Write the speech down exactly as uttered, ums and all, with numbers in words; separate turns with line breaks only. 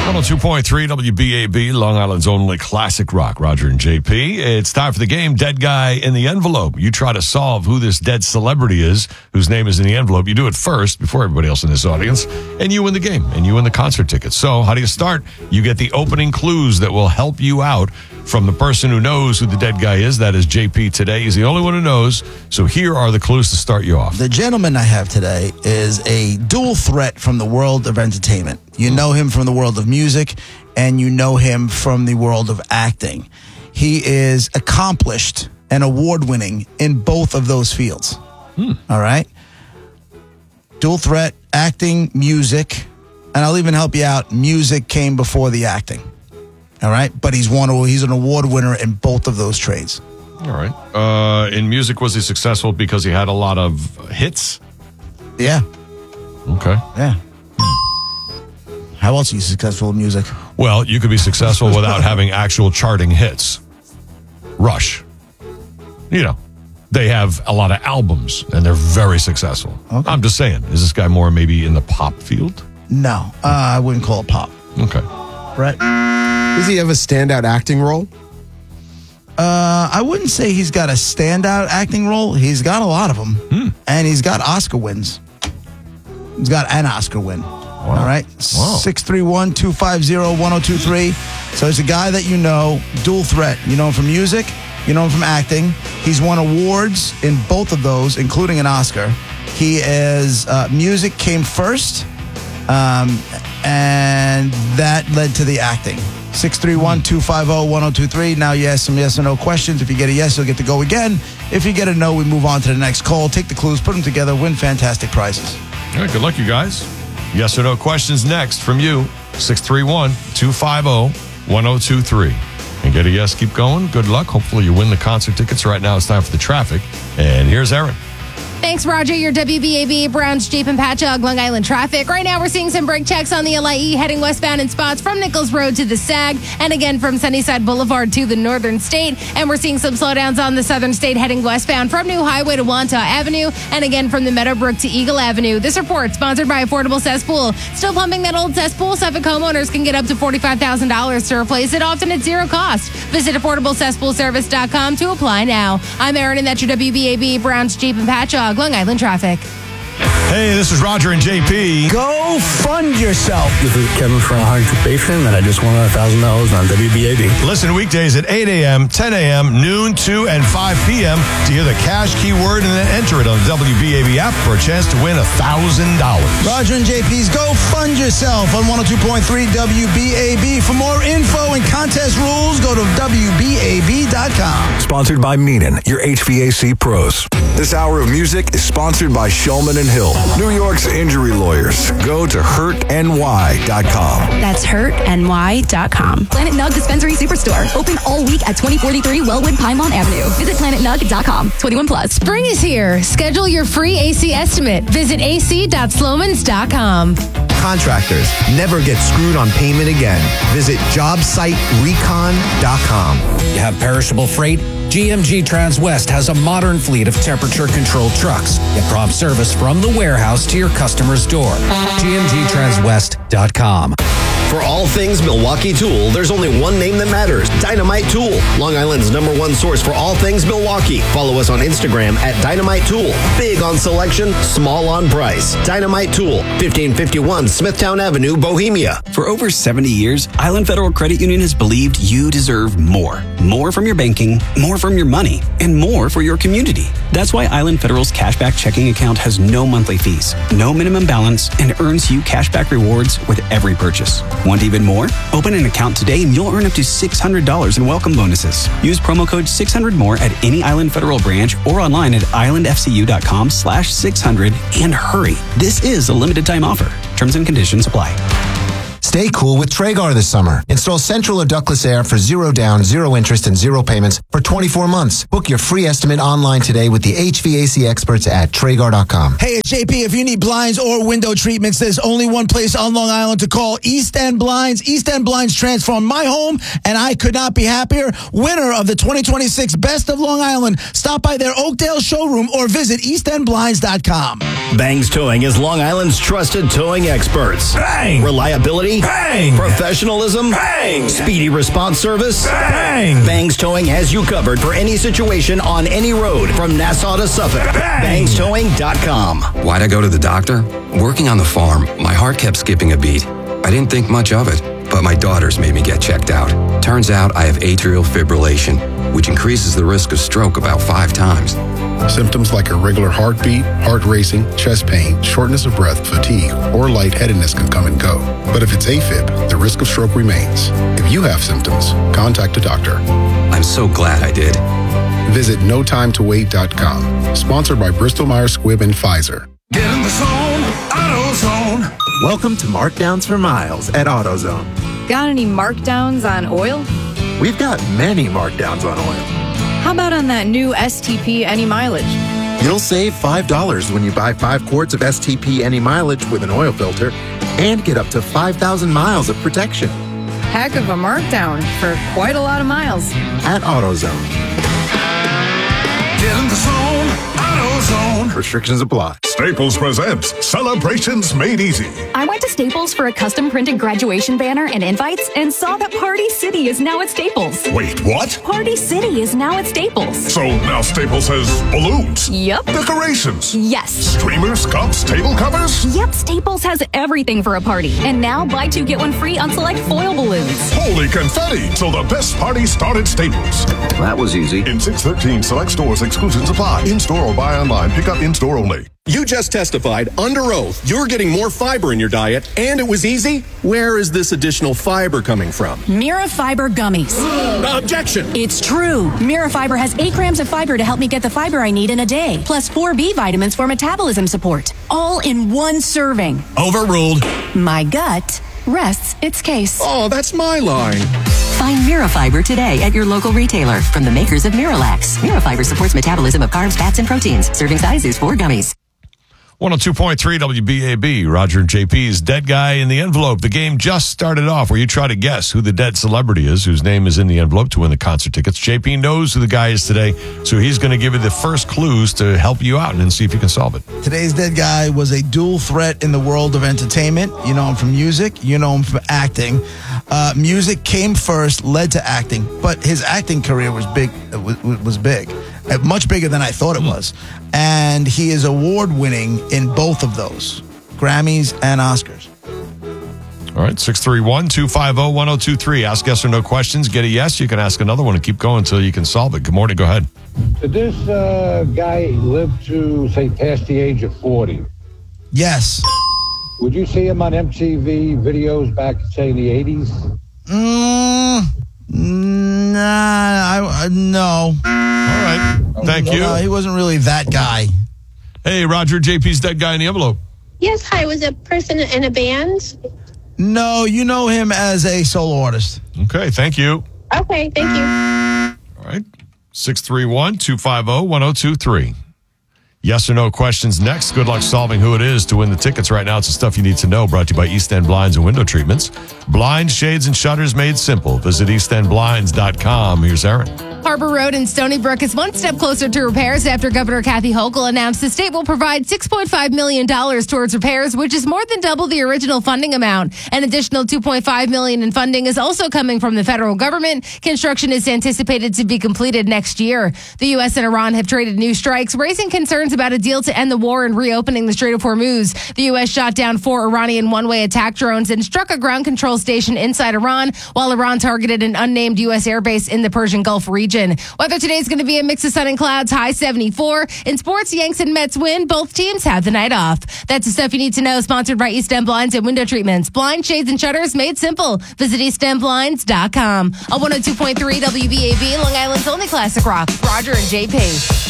one oh two point three W B A B, Long Island's only classic rock. Roger and J P. It's time for the game, Dead Guy in the Envelope. You try to solve who this dead celebrity is, whose name is in the envelope. You do it first, before everybody else in this audience, and you win the game, and you win the concert tickets. So how do you start? You get the opening clues that will help you out from the person who knows who the dead guy is. That is J P today. He's the only one who knows. So here are the clues to start you off.
The gentleman I have today is a dual threat from the world of entertainment. You know him from the world of music, and you know him from the world of acting. He is accomplished and award-winning in both of those fields. Hmm. All right? Dual threat, acting, music, and I'll even help you out. Music came before the acting. All right? But he's won. He's an award winner in both of those trades.
All right. Uh, in music, was he successful because he had a lot of hits?
Yeah.
Okay.
Yeah. How else are you successful in music?
Well, you could be successful without having actual charting hits. Rush. You know, they have a lot of albums, and they're very successful. Okay. I'm just saying, is this guy more maybe in the pop field?
No, uh, I wouldn't call it pop.
Okay.
Brett?
Does he have a standout acting role?
Uh, I wouldn't say he's got a standout acting role. He's got a lot of them, hmm. and he's got Oscar wins. He's got an Oscar win.
Wow.
All right,
Wow.
six three one, two five zero, one oh two three. So he's a guy that you know, dual threat. You know him from music, you know him from acting. He's won awards in both of those, including an Oscar. He is, uh, music came first, um, and that led to the acting. six three one, two five zero, one oh two three. Now you ask some yes or no questions. If you get a yes, you'll get to go again. If you get a no, we move on to the next call. Take the clues, put them together, win fantastic prizes.
All right, good luck, you guys. Yes or no questions next from you. six three one, two five zero, one oh two three. And get a yes, keep going. Good luck. Hopefully you win the concert tickets. Right now it's time for the traffic. And here's Erin.
Thanks, Roger. Your W B A B Browns Jeep and Patchogue Long Island traffic. Right now, we're seeing some brake checks on the L I E heading westbound in spots from Nichols Road to the Sag, and again from Sunnyside Boulevard to the Northern State. And we're seeing some slowdowns on the Southern State heading westbound from New Highway to Wantagh Avenue, and again from the Meadowbrook to Eagle Avenue. This report sponsored by Affordable Cesspool. Still pumping that old cesspool? Suffolk homeowners can get up to forty-five thousand dollars to replace it, often at zero cost. Visit affordable cesspool service dot com to apply now. I'm Erin, and that's your W B A B Browns Jeep and Patchogue Long Island traffic.
Hey, this is Roger and J P.
Go fund yourself.
This is Kevin from Occupation, and I just won one thousand dollars on W B A B.
Listen weekdays at eight a.m., ten a.m., noon, two, and five p.m. to hear the cash keyword and then enter it on the W B A B app for a chance to win one thousand dollars.
Roger and J P's Go Fund Yourself on one oh two point three W B A B. For more info and contest rules, go to W B A B dot com.
Sponsored by Meenan, your H V A C pros. This hour of music is sponsored by Shulman and Hill, New York's injury lawyers. Go to hurt N Y dot com.
That's hurt N Y dot com.
Planet Nug Dispensary Superstore. Open all week at twenty forty-three Wellwood Pinemont Avenue. Visit planet nug dot com. twenty-one plus.
Spring is here. Schedule your free A C estimate. Visit A C dot slomans dot com.
Contractors, never get screwed on payment again. Visit job site recon dot com.
You have perishable freight? G M G Transwest has a modern fleet of temperature-controlled trucks. Get prompt service from the warehouse to your customer's door. G M G transwest dot com.
For all things Milwaukee Tool, there's only one name that matters, Dynamite Tool. Long Island's number one source for all things Milwaukee. Follow us on Instagram at Dynamite Tool. Big on selection, small on price. Dynamite Tool, fifteen fifty-one Smithtown Avenue, Bohemia.
For over seventy years, Island Federal Credit Union has believed you deserve more. More from your banking, more from your money, and more for your community. That's why Island Federal's cashback checking account has no monthly fees, no minimum balance, and earns you cashback rewards with every purchase. Want even more? Open an account today and you'll earn up to six hundred dollars in welcome bonuses. Use promo code six hundred more at any Island Federal branch or online at island f c u dot com slash six hundred and hurry. This is a limited time offer. Terms and conditions apply.
Stay cool with Traegar this summer. Install central or ductless air for zero down, zero interest, and zero payments for twenty-four months. Book your free estimate online today with the H V A C experts at Traegar dot com.
Hey, it's J P. If you need blinds or window treatments, there's only one place on Long Island to call: East End Blinds. East End Blinds transformed my home, and I could not be happier. Winner of the twenty twenty-six Best of Long Island. Stop by their Oakdale showroom or visit east end blinds dot com.
Bangs Towing is Long Island's trusted towing experts.
Bang!
Reliability, Bang! Professionalism? Bang! Speedy response service? Bang! Bangs Towing has you covered for any situation on any road from Nassau to Suffolk. Bang! bangs towing dot com.
Why'd I go to the doctor? Working on the farm, my heart kept skipping a beat. I didn't think much of it, but my daughters made me get checked out. Turns out I have atrial fibrillation, which increases the risk of stroke about five times.
Symptoms like irregular heartbeat, heart racing, chest pain, shortness of breath, fatigue, or lightheadedness can come and go. But if it's AFib, the risk of stroke remains. If you have symptoms, contact a doctor.
I'm so glad I did.
Visit no time to wait dot com. Sponsored by Bristol Myers Squibb and Pfizer.
Get in the zone, AutoZone.
Welcome to Markdowns for Miles at AutoZone.
Got any markdowns on oil?
We've got many markdowns on oil.
How about on that new S T P Any Mileage?
You'll save five dollars when you buy five quarts of S T P Any Mileage with an oil filter and get up to five thousand miles of protection.
Heck of a markdown for quite a lot of miles.
At AutoZone.
Get in the zone, AutoZone.
Restrictions apply.
Staples presents Celebrations Made Easy.
I went to Staples for a custom printed graduation banner and invites and saw that Party City is now at Staples.
Wait, what?
Party City is now at Staples.
So now Staples has balloons.
Yep.
Decorations.
Yes.
Streamers, cups, table covers.
Yep, Staples has everything for a party. And now buy two, get one free on select foil balloons.
Holy confetti! So the best party started at Staples.
That was easy.
In six thirteen select stores, exclusions apply. In-store or buy online. Pick up in-store only.
You just testified under oath you're getting more fiber in your diet, and it was easy? Where is this additional fiber coming from?
Mirafiber gummies.
Objection!
It's true. Mirafiber has eight grams of fiber to help me get the fiber I need in a day, plus four B vitamins for metabolism support, all in one serving.
Overruled.
My gut rests its case.
Oh, that's my line.
Find Mirafiber today at your local retailer from the makers of Miralax. Mirafiber supports metabolism of carbs, fats, and proteins. Serving size is four gummies.
one oh two point three W B A B, Roger and J P's Dead Guy in the Envelope. The game just started off where you try to guess who the dead celebrity is, whose name is in the envelope to win the concert tickets. J P knows who the guy is today, so he's going to give you the first clues to help you out and see if you can solve it.
Today's dead guy was a dual threat in the world of entertainment. You know him from music, you know him from acting. Uh, music came first, led to acting, but his acting career was big. Was, was big. Much bigger than I thought it was. And he is award-winning in both of those, Grammys and Oscars.
All right, six three one, two five zero, one zero two three. Ask yes or no questions. Get a yes. You can ask another one and keep going until you can solve it. Good morning. Go ahead.
Did this uh, guy live to, say, past the age of forty?
Yes.
Would you see him on M T V videos back, say, in the eighties?
Mm, nah, I, uh, no.
All right. Thank you.
Uh, he wasn't really that guy.
Hey, Roger, J P's Dead Guy in the Envelope.
Yes, hi. Was a person in a band?
No, you know him as a solo artist.
Okay, thank you.
Okay, thank you.
All right. six three one, two five zero, one zero two three. Yes or no questions next. Good luck solving who it is to win the tickets right now. It's the stuff you need to know. Brought to you by East End Blinds and Window Treatments. Blinds, shades, and shutters made simple. Visit east end blinds dot com. Here's Aaron.
Harbor Road in Stony Brook is one step closer to repairs after Governor Kathy Hochul announced the state will provide six point five million dollars towards repairs, which is more than double the original funding amount. An additional two point five million dollars in funding is also coming from the federal government. Construction is anticipated to be completed next year. The U S and Iran have traded new strikes, raising concerns about a deal to end the war and reopening the Strait of Hormuz. The U S shot down four Iranian one-way attack drones and struck a ground control station inside Iran, while Iran targeted an unnamed U S airbase in the Persian Gulf region. Weather today is going to be a mix of sun and clouds, high seventy-four. In sports, Yanks and Mets win. Both teams have the night off. That's the stuff you need to know, sponsored by East End Blinds and Window Treatments. Blind, shades, and shutters made simple. Visit east end blinds dot com. On one oh two point three W B A B, Long Island's only classic rock, Roger and J P.